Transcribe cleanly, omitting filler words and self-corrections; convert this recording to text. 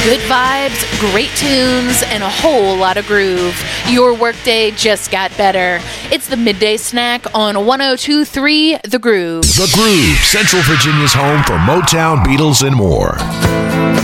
Good vibes, great tunes, and a whole lot of groove. Your workday just got better. It's the Midday Snack on 102.3 The Groove. The Groove, Central Virginia's home for Motown, Beatles, and more.